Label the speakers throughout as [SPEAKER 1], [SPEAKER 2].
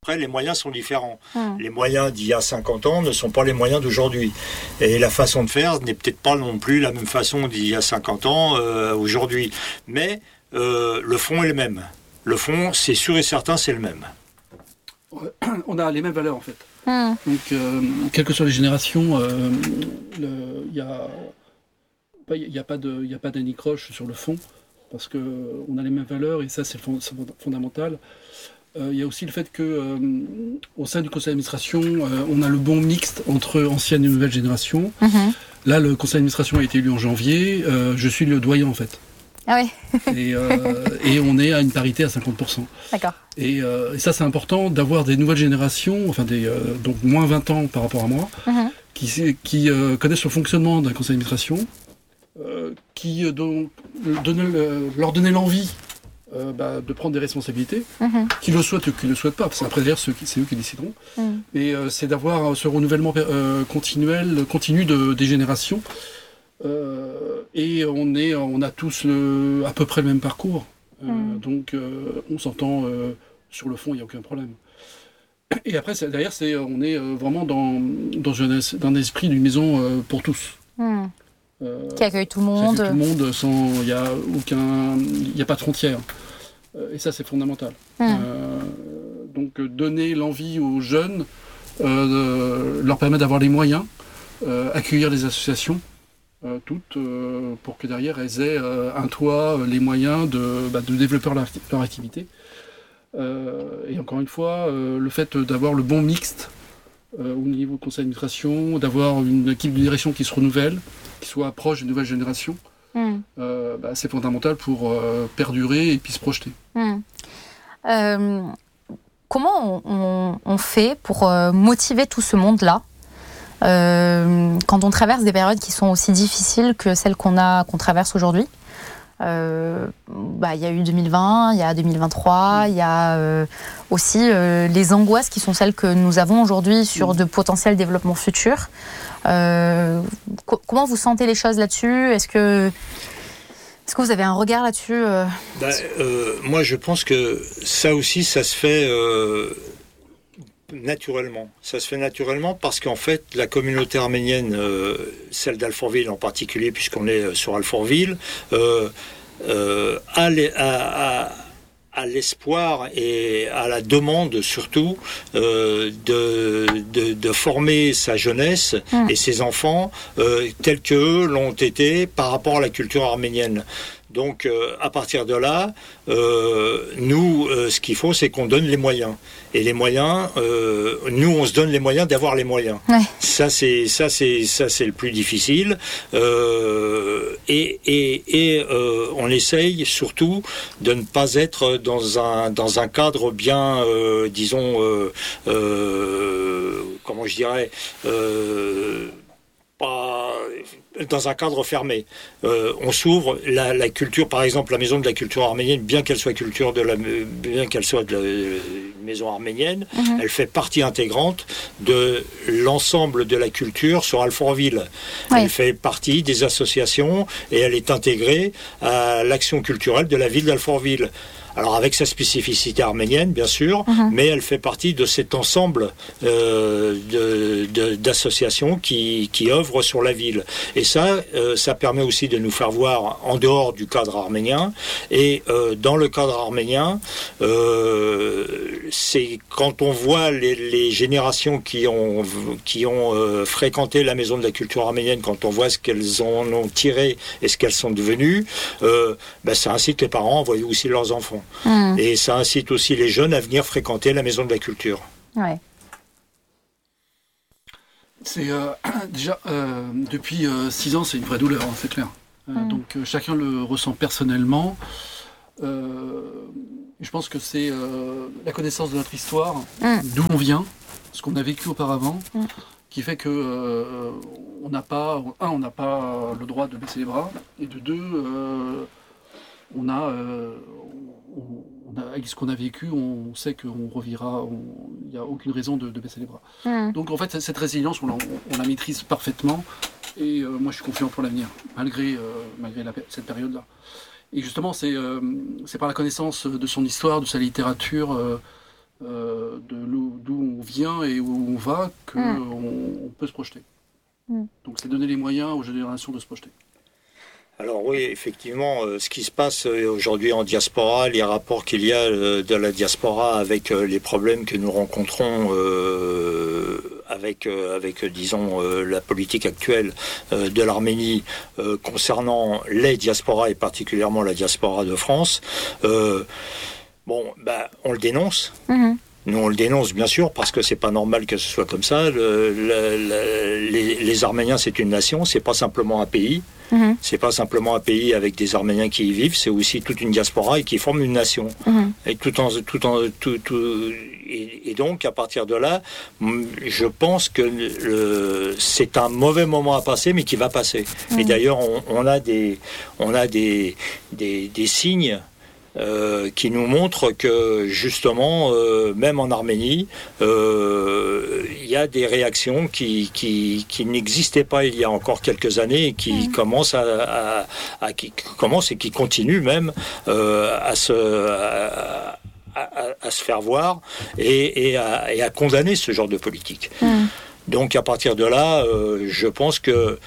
[SPEAKER 1] Après, les moyens sont différents. Les moyens d'il y a 50 ans ne sont pas les moyens d'aujourd'hui. Et la façon de faire n'est peut-être pas non plus la même façon d'il y a 50 ans aujourd'hui. Mais le fond est le même. Le fond, c'est sûr et certain, c'est le même.
[SPEAKER 2] On a les mêmes valeurs, en fait. Donc, quelles que soient les générations, il n'y a pas d'anicroche sur le fond, parce qu'on a les mêmes valeurs, et ça, c'est fondamental. Il y a aussi le fait que au sein du conseil d'administration, on a le bon mixte entre ancienne et nouvelle génération. Là, le conseil d'administration a été élu en janvier. Je suis le doyen, en fait.
[SPEAKER 3] Ah oui.
[SPEAKER 2] Et on est à une parité à 50%.
[SPEAKER 3] D'accord.
[SPEAKER 2] Et ça, c'est important d'avoir des nouvelles générations, donc moins 20 ans par rapport à moi, qui connaissent le fonctionnement d'un conseil d'administration, leur donner l'envie de prendre des responsabilités, qui le souhaitent ou qui ne le souhaitent pas, parce qu'après d'ailleurs c'est eux qui décideront. Mais c'est d'avoir ce renouvellement continu des générations. Et on a tous à peu près le même parcours. Donc on s'entend sur le fond, il n'y a aucun problème. Et après, derrière, on est vraiment dans un esprit d'une maison pour tous.
[SPEAKER 3] Qui accueille tout le monde.
[SPEAKER 2] Qui accueille tout le monde, il n'y a pas de frontières. Et ça, c'est fondamental. Donc donner l'envie aux jeunes, leur permettre d'avoir les moyens, accueillir les associations, toutes, pour que derrière elles aient un toit, les moyens de développer leur activité. Et encore une fois, le fait d'avoir le bon mixte au niveau du conseil d'administration, d'avoir une équipe de direction qui se renouvelle, qui soit proche des nouvelles générations, c'est fondamental pour perdurer et puis se projeter.
[SPEAKER 3] Comment on fait pour motiver tout ce monde-là quand on traverse des périodes qui sont aussi difficiles que celles qu'on traverse aujourd'hui? Il y a eu 2020, il y a 2023, il y a aussi les angoisses qui sont celles que nous avons aujourd'hui sur de potentiels développements futurs. Comment vous sentez les choses là-dessus? Est-ce que vous avez un regard là-dessus?
[SPEAKER 1] Moi, je pense que ça aussi, ça se fait naturellement. Ça se fait naturellement parce qu'en fait, la communauté arménienne, celle d'Alfortville en particulier, puisqu'on est sur Alfortville, à l'espoir et à la demande surtout de former sa jeunesse et ses enfants tels qu'eux l'ont été par rapport à la culture arménienne. Donc à partir de là, nous, ce qu'il faut, c'est qu'on donne les moyens. Et les moyens, nous, on se donne les moyens d'avoir les moyens. Ouais. Ça, c'est le plus difficile. Et on essaye surtout de ne pas être dans un cadre bien, comment je dirais, pas dans un cadre fermé. On s'ouvre la culture, par exemple la maison de la culture arménienne, bien qu'elle soit de la maison arménienne, elle fait partie intégrante de l'ensemble de la culture sur Alfortville. Ouais. Elle fait partie des associations et elle est intégrée à l'action culturelle de la ville d'Alfortville. Alors avec sa spécificité arménienne, bien sûr, mais elle fait partie de cet ensemble d'associations qui œuvrent sur la ville. Et ça permet aussi de nous faire voir en dehors du cadre arménien. Et dans le cadre arménien, c'est quand on voit les générations qui ont fréquenté la maison de la culture arménienne, quand on voit ce qu'elles en ont tiré et ce qu'elles sont devenues, ça incite les parents à envoyer aussi leurs enfants. Et ça incite aussi les jeunes à venir fréquenter la maison de la culture.
[SPEAKER 3] Ouais.
[SPEAKER 2] C'est déjà depuis 6 ans, c'est une vraie douleur, hein, c'est clair. Donc chacun le ressent personnellement. Je pense que c'est la connaissance de notre histoire, d'où on vient, ce qu'on a vécu auparavant, qui fait que on n'a pas le droit de baisser les bras, et de deux, avec ce qu'on a vécu, on sait qu'on revivra, il n'y a aucune raison de baisser les bras. Donc en fait, cette résilience, on la maîtrise parfaitement, et moi je suis confiant pour l'avenir, malgré cette période-là. Et justement, c'est par la connaissance de son histoire, de sa littérature, d'où on vient et où on va qu'on peut se projeter. Donc c'est donner les moyens aux générations de se projeter.
[SPEAKER 1] Alors oui, effectivement, ce qui se passe aujourd'hui en diaspora, les rapports qu'il y a de la diaspora avec les problèmes que nous rencontrons avec disons, la politique actuelle de l'Arménie concernant les diasporas et particulièrement la diaspora de France, on le dénonce. Nous, on le dénonce, bien sûr, parce que c'est pas normal que ce soit comme ça. Les Arméniens, c'est une nation, c'est pas simplement un pays. C'est pas simplement un pays avec des Arméniens qui y vivent, c'est aussi toute une diaspora et qui forme une nation. Et et donc, à partir de là, je pense que c'est un mauvais moment à passer, mais qui va passer. Et d'ailleurs, on a des signes qui nous montre que justement, même en Arménie, il y a des réactions qui n'existaient pas il y a encore quelques années et qui commencent et qui continuent même à se faire voir et à condamner ce genre de politique. Donc à partir de là, je pense que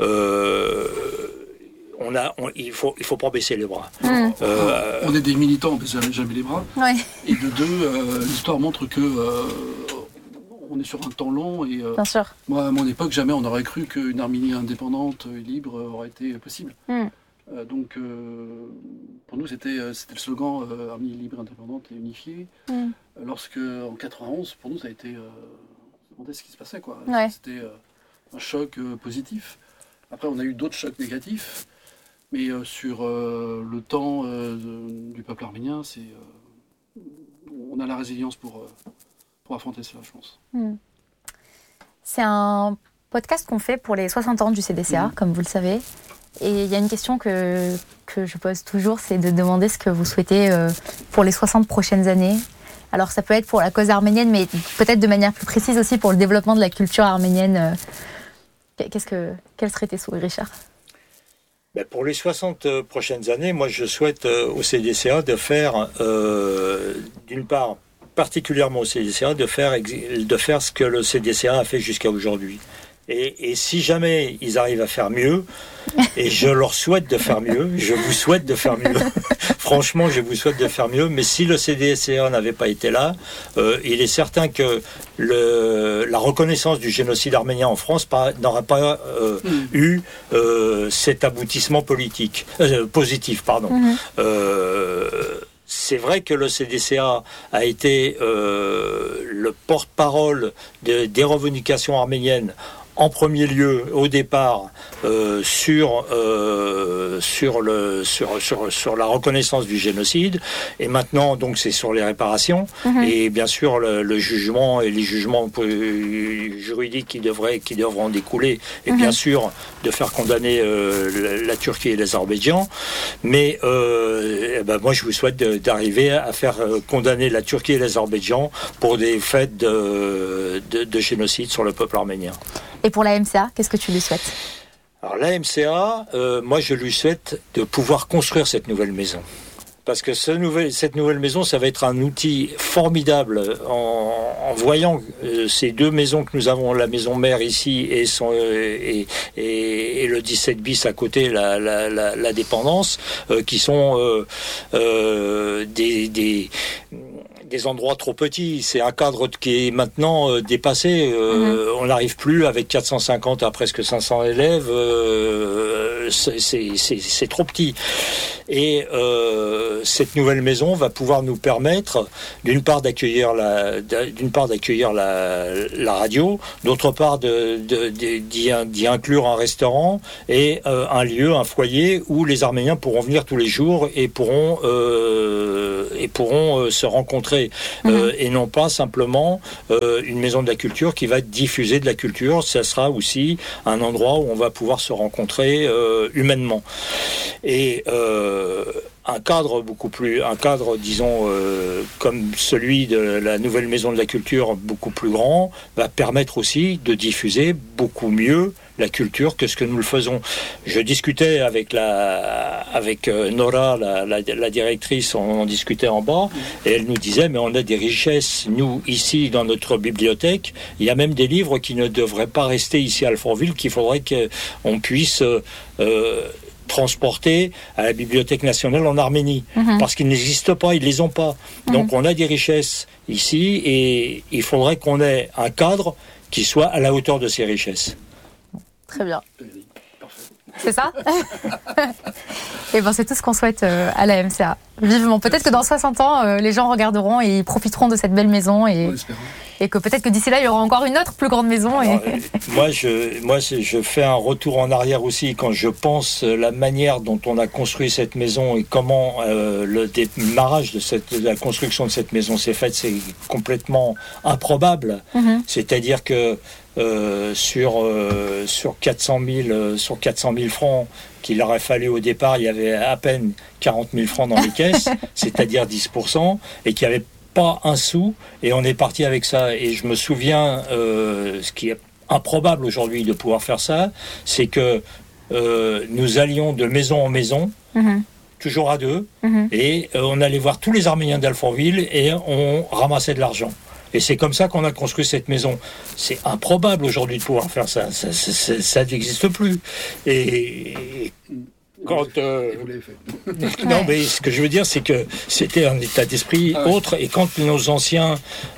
[SPEAKER 1] il faut pas baisser les bras.
[SPEAKER 2] On est des militants, on ne baisse jamais les bras.
[SPEAKER 3] Ouais.
[SPEAKER 2] Et de deux, l'histoire montre que on est sur un temps long. Et
[SPEAKER 3] bien sûr.
[SPEAKER 2] Moi, à mon époque, jamais on aurait cru qu'une Arménie indépendante et libre aurait été possible. Donc, pour nous, c'était le slogan Arménie libre, indépendante et unifiée. Lorsque, en 91, pour nous, ça a été... on se demandait ce qui se passait, quoi.
[SPEAKER 3] Ouais.
[SPEAKER 2] C'était un choc positif. Après, on a eu d'autres chocs négatifs. Mais sur le temps du peuple arménien, on a la résilience pour affronter cela, je pense.
[SPEAKER 3] C'est un podcast qu'on fait pour les 60 ans du CDCA, comme vous le savez. Et il y a une question que je pose toujours, c'est de demander ce que vous souhaitez pour les 60 prochaines années. Alors ça peut être pour la cause arménienne, mais peut-être de manière plus précise aussi pour le développement de la culture arménienne. Quels seraient tes souhaits, Richard ?
[SPEAKER 1] Pour les 60 prochaines années, moi je souhaite au CDCA de faire, d'une part, particulièrement au CDCA, de faire ce que le CDCA a fait jusqu'à aujourd'hui. Et si jamais ils arrivent à faire mieux, et je leur souhaite de faire mieux, je vous souhaite de faire mieux, franchement je vous souhaite de faire mieux, mais si le CDCA n'avait pas été là, il est certain que la reconnaissance du génocide arménien en France n'aurait pas eu cet aboutissement positif. C'est vrai que le CDCA a été le porte-parole des revendications arméniennes en premier lieu, au départ, sur la reconnaissance du génocide, et maintenant, donc, c'est sur les réparations, et bien sûr, le jugement et les jugements juridiques qui devront en découler, et bien sûr, de faire condamner la Turquie et l'Azerbaïdjan, mais moi, je vous souhaite d'arriver à faire condamner la Turquie et l'Azerbaïdjan pour des faits de génocide sur le peuple arménien.
[SPEAKER 3] Et pour la MCA, qu'est-ce que tu lui souhaites ?
[SPEAKER 1] Alors la MCA, moi je lui souhaite de pouvoir construire cette nouvelle maison. Parce que cette nouvelle maison, ça va être un outil formidable en voyant ces deux maisons que nous avons, la maison mère ici et le 17 bis à côté, la dépendance, qui sont des endroits trop petits. C'est un cadre qui est maintenant dépassé. On n'arrive plus avec 450 à presque 500 élèves. C'est trop petit. Et cette nouvelle maison va pouvoir nous permettre, d'une part d'accueillir la radio, d'autre part d'y inclure un restaurant et un lieu, un foyer où les Arméniens pourront venir tous les jours et pourront se rencontrer, et non pas simplement une maison de la culture qui va diffuser de la culture. Ça sera aussi un endroit où on va pouvoir se rencontrer humainement. Et un cadre disons comme celui de la nouvelle maison de la culture, beaucoup plus grand, va permettre aussi de diffuser beaucoup mieux la culture que ce que nous le faisons. Je discutais avec Nora, la directrice, on en discutait en bas, et elle nous disait, mais on a des richesses, nous, ici, dans notre bibliothèque, il y a même des livres qui ne devraient pas rester ici à Alfortville, qu'il faudrait qu'on puisse transporter à la Bibliothèque nationale en Arménie, parce qu'ils n'existent pas, ils les ont pas. Donc on a des richesses ici, et il faudrait qu'on ait un cadre qui soit à la hauteur de ces richesses.
[SPEAKER 3] Très bien. C'est ça. Et ben c'est tout ce qu'on souhaite à la MCA. Vivement. Peut-être que dans 60 ans, les gens regarderont et ils profiteront de cette belle maison et que peut-être que d'ici là, il y aura encore une autre plus grande maison.
[SPEAKER 1] Alors, moi, je fais un retour en arrière aussi quand je pense la manière dont on a construit cette maison et comment le démarrage de la construction de cette maison s'est fait. C'est complètement improbable. C'est-à-dire que sur 400 000 francs qu'il aurait fallu au départ, il y avait à peine 40 000 francs dans les caisses, c'est-à-dire 10%, et qu'il n'y avait pas un sou, et on est parti avec ça. Et je me souviens, ce qui est improbable aujourd'hui de pouvoir faire ça, c'est que nous allions de maison en maison, toujours à deux, et on allait voir tous les Arméniens d'Alfortville et on ramassait de l'argent. Et c'est comme ça qu'on a construit cette maison. C'est improbable aujourd'hui de pouvoir faire ça. Ça n'existe plus. Et quand
[SPEAKER 2] vous l'avez fait.
[SPEAKER 1] Non, mais ce que je veux dire, c'est que c'était un état d'esprit autre. Et quand nos anciens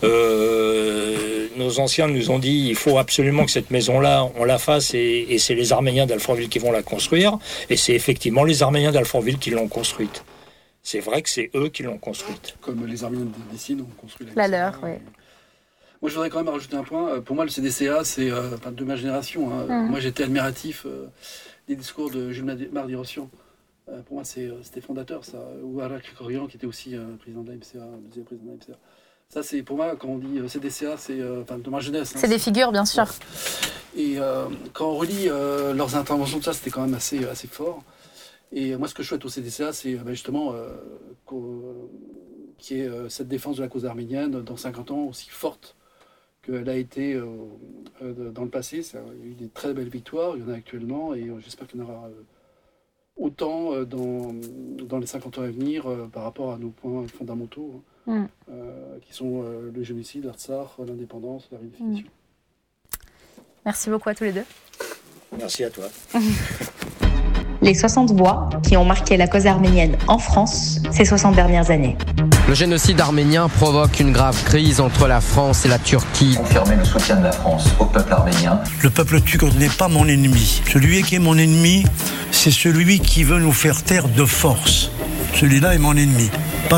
[SPEAKER 1] nous ont dit, il faut absolument que cette maison-là, on la fasse, et c'est les Arméniens d'Alfortville qui vont la construire. Et c'est effectivement les Arméniens d'Alfortville qui l'ont construite. C'est vrai que c'est eux qui l'ont construite.
[SPEAKER 2] Comme les Arméniens d'Essine ont construit
[SPEAKER 3] la leur, oui.
[SPEAKER 2] Moi, je voudrais quand même rajouter un point. Pour moi, le CDCA, c'est de ma génération. Moi, j'étais admiratif des discours de Jules Mardy-Rossian. Pour moi, c'était fondateur, ça. Ou Arak Krikorian, qui était aussi président de la MCA, deuxième président de la MCA. Ça, c'est pour moi, quand on dit CDCA, c'est de ma jeunesse.
[SPEAKER 3] C'est des figures, bien sûr.
[SPEAKER 2] Et quand on relit leurs interventions, tout ça, c'était quand même assez fort. Et moi, ce que je souhaite au CDCA, c'est justement qu'il y ait cette défense de la cause arménienne dans 50 ans aussi forte qu'elle a été dans le passé. Il y a eu des très belles victoires, il y en a actuellement, et j'espère qu'il y en aura autant dans les 50 ans à venir par rapport à nos points fondamentaux, qui sont le génocide, l'Artsakh, l'indépendance, la réunification.
[SPEAKER 3] Merci beaucoup à tous les deux.
[SPEAKER 1] Merci à toi.
[SPEAKER 4] Les 60 voix qui ont marqué la cause arménienne en France ces 60 dernières années.
[SPEAKER 5] Le génocide arménien provoque une grave crise entre la France et la Turquie.
[SPEAKER 6] Confirmer le soutien de la France au peuple arménien.
[SPEAKER 7] Le peuple turc n'est pas mon ennemi. Celui qui est mon ennemi, c'est celui qui veut nous faire taire de force. Celui-là est mon ennemi, pas